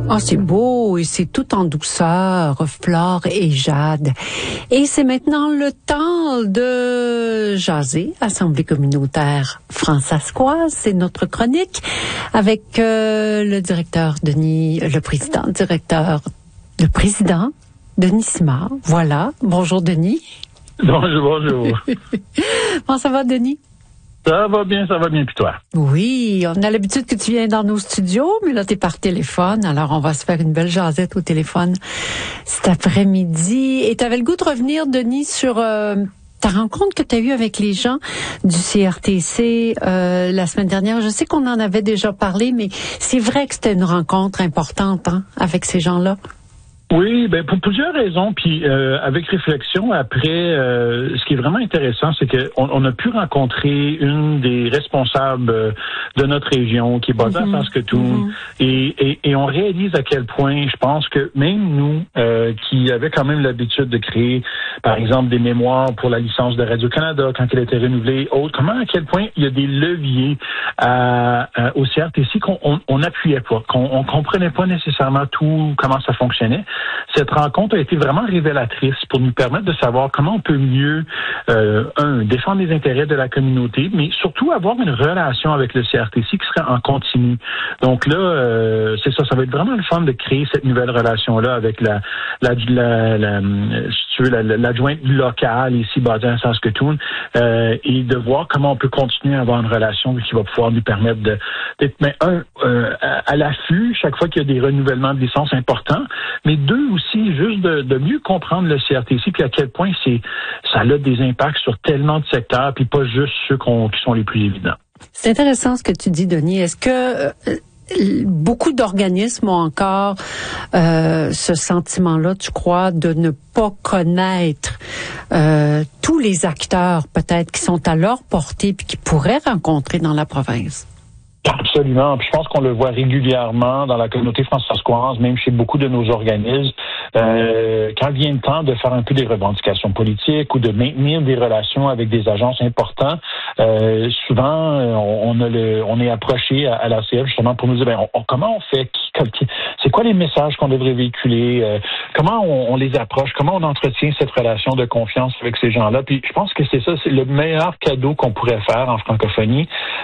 Oh, c'est beau et c'est tout en douceur, Flore et Jade. Et c'est maintenant le temps de jaser, Assemblée communautaire françaiscoise. C'est notre chronique avec le président Denis Simard. Voilà. Bonjour, Denis. Bonjour. Comment ça va, Denis? Ça va bien, puis toi? Oui, on a l'habitude que tu viens dans nos studios, mais là, t'es par téléphone, alors on va se faire une belle jasette au téléphone cet après-midi. Et t'avais le goût de revenir, Denis, sur ta rencontre que t'as eue avec les gens du CRTC la semaine dernière. Je sais qu'on en avait déjà parlé, mais c'est vrai que c'était une rencontre importante avec ces gens-là. Oui, pour plusieurs raisons, puis avec réflexion après, ce qui est vraiment intéressant, c'est que on a pu rencontrer une des responsables de notre région qui est basée à Saskatoon, et on réalise à quel point, je pense que même nous, qui avaient quand même l'habitude de créer, par exemple, des mémoires pour la licence de Radio-Canada quand elle était renouvelée, à quel point il y a des leviers au CRTC qu'on n'appuyait pas, qu'on comprenait pas nécessairement tout, comment ça fonctionnait. Cette rencontre a été vraiment révélatrice pour nous permettre de savoir comment on peut mieux, défendre les intérêts de la communauté, mais surtout avoir une relation avec le CRTC qui serait en continu. Donc là, c'est ça va être vraiment le fun de créer cette nouvelle relation-là avec l'adjointe locale ici basée à Saskatoon, et de voir comment on peut continuer à avoir une relation qui va pouvoir nous permettre d'être à l'affût chaque fois qu'il y a des renouvellements de licences importants, mais deux aussi, juste de mieux comprendre le CRTC, puis à quel point ça a des impacts sur tellement de secteurs, puis pas juste ceux qui sont les plus évidents. C'est intéressant ce que tu dis, Denis. Est-ce que beaucoup d'organismes ont encore ce sentiment-là, tu crois, de ne pas connaître tous les acteurs peut-être qui sont à leur portée puis qui pourraient rencontrer dans la province? Absolument. Puis je pense qu'on le voit régulièrement dans la communauté françaiscoise, même chez beaucoup de nos organismes. Quand vient le temps de faire un peu des revendications politiques ou de maintenir des relations avec des agences importants, souvent on est approché à l'ACF justement pour nous dire comment on fait, c'est quoi les messages qu'on devrait véhiculer, comment on les approche, comment on entretient cette relation de confiance avec ces gens-là. Puis je pense que c'est le meilleur cadeau qu'on pourrait faire en francophonie,